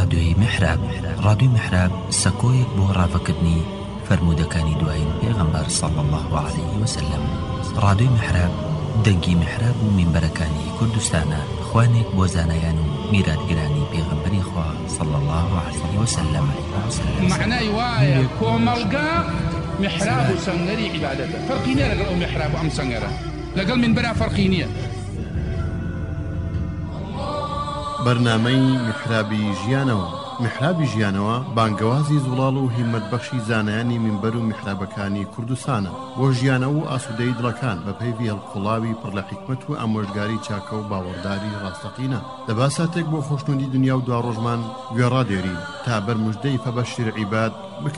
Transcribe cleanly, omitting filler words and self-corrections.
ڕادیۆی میحراب. ڕادیۆی میحراب سەکۆیەک بۆ ڕاوەکردنی فەرموودەکانی دوایین پێغەمبەر صلی الله عليه وسلم. ڕادیۆی میحراب دەنگی میحراب و مینبەرەکانی کوردستانە، خوانێک بۆ زانایان و میراتگرانی پێغەمبەری خوا صلی الله عليه وسلم. معنای وایە کۆمەڵگا میحراب و سەنگەری عیبادەتە، فەرقی نییە لەگەڵ ئەو میحراب و ئەم سەنگەرە، لەگەڵ مینبەرە فەرقی نییە. بەرنامەی میحرابی ژیانەوە. میحرابی ژیانەوە بانگەوازی زوڵاڵ و هیمەتبەخشی زانایانی مینبەر و میحرابەکانی کوردستانە بۆ ژیانەوە و ئاسوودەی دڵەکان بە پەیوی هەڵقوڵاوی پڕ لە حیکمەت و ئامۆژگاری چاکە و باوەڕداری ڕاستەقینە. لە باساتێک بۆ خۆشنودی دنیا و دوا ڕۆژمان گوێڕادێرین تا بەرموژدەی فەبەشیر عیباد